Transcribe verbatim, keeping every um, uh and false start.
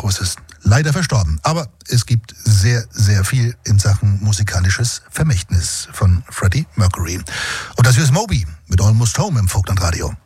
Markus ist leider verstorben. Aber es gibt sehr, sehr viel in Sachen musikalisches Vermächtnis von Freddie Mercury. Und das hier ist Moby mit Almost Home im Vogtlandradio.